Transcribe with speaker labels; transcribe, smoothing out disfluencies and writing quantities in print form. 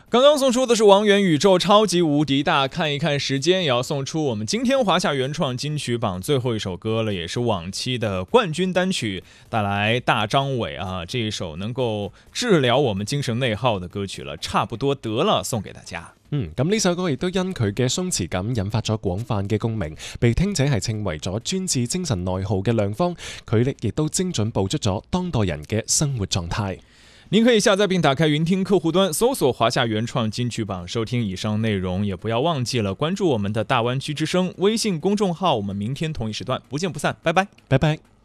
Speaker 1: 刚刚送出的是王源宇宙超级无敌大，看一看时间，也要送出我们今天华夏原创金曲榜最后一首歌了，也是往期的冠军单曲，带来大张伟这一首能够治疗我们精神内耗的歌曲了，差不多得了，送给大家。
Speaker 2: 咁呢首歌亦都因佢嘅鬆弛感引發咗廣泛嘅共鳴，被聽者係稱為咗專治精神內耗嘅良方，佢亦都精準捕捉咗當代人嘅生活狀態。
Speaker 1: 您可以下载并打开云听客户端，搜索华夏原创金曲榜，收听以上内容。也不要忘记了关注我们的大湾区之声微信公众号。我们明天同一时段不见不散，拜拜，
Speaker 2: 拜拜。